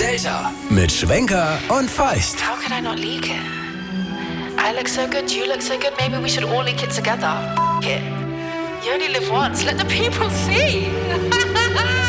älter. Mit Schwenker und Feist. How could I not leak it? I look so good, you look so good, maybe we should all leak it together. F*** it. You only live once, let the people see.